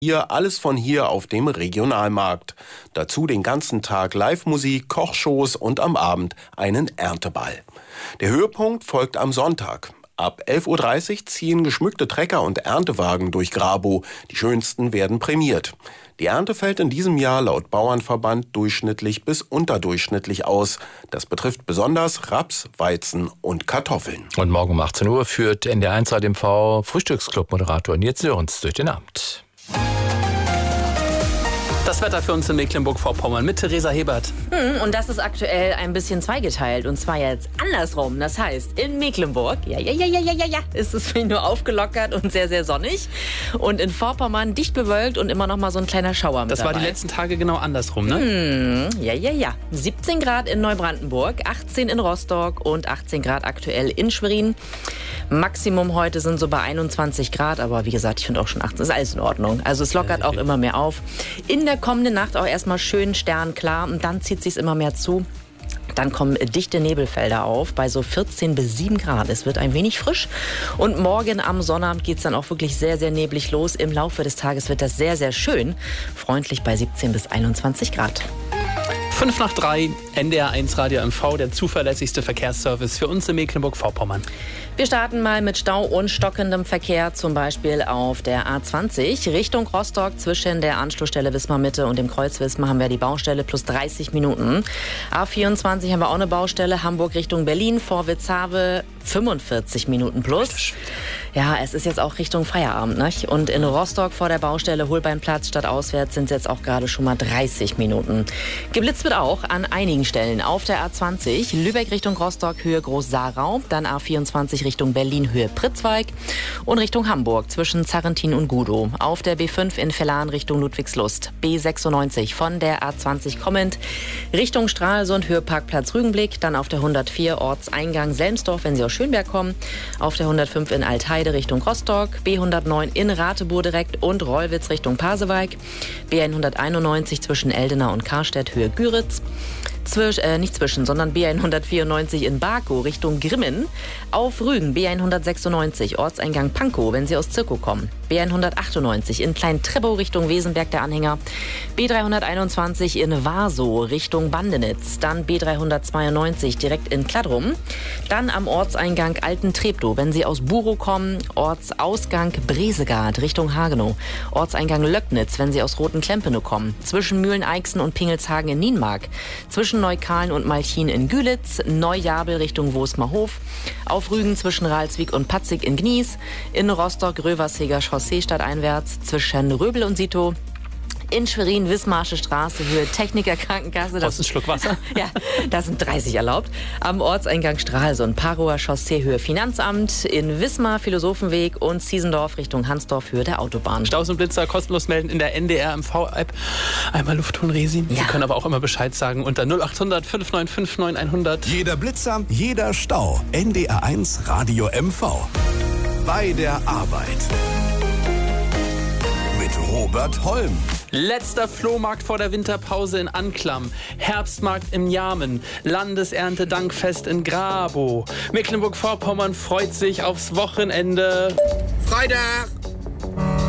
Hier alles von hier auf dem Regionalmarkt. Dazu den ganzen Tag Live-Musik, Kochshows und am Abend einen Ernteball. Der Höhepunkt folgt am Sonntag. Ab 11:30 Uhr ziehen geschmückte Trecker und Erntewagen durch Grabow. Die schönsten werden prämiert. Die Ernte fällt in diesem Jahr laut Bauernverband durchschnittlich bis unterdurchschnittlich aus. Das betrifft besonders Raps, Weizen und Kartoffeln. Und morgen um 18 Uhr führt NDR1 ADMV Frühstücksclub-Moderator Nils Sörensen durch den Abend. Das Wetter für uns in Mecklenburg-Vorpommern mit Theresa Hebert. Und das ist aktuell ein bisschen zweigeteilt. Und zwar jetzt andersrum. Das heißt, in Mecklenburg, ist es nur aufgelockert und sehr, sehr sonnig. Und in Vorpommern dicht bewölkt und immer noch mal so ein kleiner Schauer mit Das dabei. war die letzten Tage genau andersrum, ne? 17 Grad in Neubrandenburg, 18 in Rostock und 18 Grad aktuell in Schwerin. Maximum heute sind so bei 21 Grad. Aber wie gesagt, ich finde auch schon 18 ist alles in Ordnung. Also es lockert auch immer mehr auf. In der kommenden Nacht auch erstmal schön sternklar und dann zieht sich's immer mehr zu. Dann kommen dichte Nebelfelder auf bei so 14 bis 7 Grad. Es wird ein wenig frisch und morgen am Sonnabend geht es dann auch wirklich sehr, sehr neblig los. Im Laufe des Tages wird das sehr, sehr schön. Freundlich bei 17 bis 21 Grad. 5 nach 3, NDR1 Radio MV, der zuverlässigste Verkehrsservice für uns in Mecklenburg-Vorpommern. Wir starten mal mit Stau und stockendem Verkehr, zum Beispiel auf der A20 Richtung Rostock. Zwischen der Anschlussstelle Wismar-Mitte und dem Kreuz Wismar haben wir die Baustelle plus 30 Minuten. A24 haben wir auch eine Baustelle, Hamburg Richtung Berlin, vor Witzhawe 45 Minuten plus. Ja, es ist jetzt auch Richtung Feierabend, ne? Und in Rostock vor der Baustelle Holbeinplatz statt auswärts sind es jetzt auch gerade schon mal 30 Minuten. Geblitzt wird auch an einigen Stellen. Auf der A20 Lübeck Richtung Rostock, Höhe Groß-Sarau. Dann A24 Richtung Berlin, Höhe Pritzweig. Und Richtung Hamburg zwischen Zarrentin und Gudow. Auf der B5 in Vellan Richtung Ludwigslust. B96 von der A20 kommend Richtung Stralsund, Höhe Parkplatz Rügenblick. Dann auf der 104 Ortseingang Selmsdorf, wenn Sie aus Schönberg kommen. Auf der 105 in Altheide Richtung Rostock, B109 in Rathebow direkt und Rollwitz Richtung Pasewalk, B191 zwischen Eldena und Karstedt, Höhe Güritz, sondern B194 in Barkow Richtung Grimmen, auf Rügen B196 Ortseingang Pankow, wenn Sie aus Zirkow kommen, B198 in Klein-Treppow Richtung Wesenberg der Anhänger, B321 in Warsow Richtung Bandenitz, dann B392 direkt in Kladrum, dann am Ortseingang Alten-Treptow, wenn Sie aus Burow kommen, Ortsausgang Bresegard Richtung Hagenow, Ortseingang Löcknitz, wenn Sie aus Roten-Klempenow kommen, zwischen Mühlen-Eichsen und Pingelshagen in Nienmark, zwischen Neukahlen und Malchin in Gülitz, Neujabel Richtung Wosmerhof, auf Rügen zwischen Ralswiek und Patzig in Gnies, in Rostock Röversheger Chaussee stadteinwärts zwischen Röbel und Sito, in Schwerin Wismarsche Straße, Höhe Techniker Krankenkasse. Brauchst du einen Schluck Wasser? Ja, da sind 30 erlaubt. Am Ortseingang Stralsund, Parower Chaussee, Höhe Finanzamt, in Wismar Philosophenweg und Ziesendorf Richtung Hansdorf, Höhe der Autobahn. Staus und Blitzer kostenlos melden in der NDR MV-App. Einmal Luftton Resi. Ja. Sie können aber auch immer Bescheid sagen unter 0800 5959 100. Jeder Blitzer, jeder Stau. NDR1 Radio MV. Bei der Arbeit. Mit Robert Holm. Letzter Flohmarkt vor der Winterpause in Anklam. Herbstmarkt im Jarmen. Landeserntedankfest in Grabow. Mecklenburg-Vorpommern freut sich aufs Wochenende. Freitag